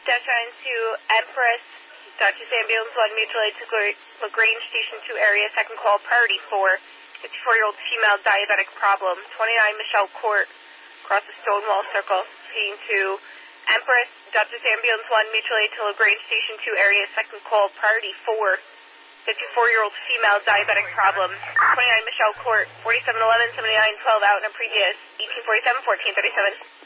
to Empress, Dutchess Ambulance 1, mutual aid to LaGrange Station 2 area, second call, priority 4, 54-year-old female, diabetic problem, 29 Michelle Court, across the Stonewall Circle, speaking to Empress, Dutchess Ambulance 1, mutual aid to LaGrange Station 2 area, second call, priority 4, 54-year-old female, diabetic problem, 29 Michelle Court, 4711, 7912 out in a previous 1847, 1437.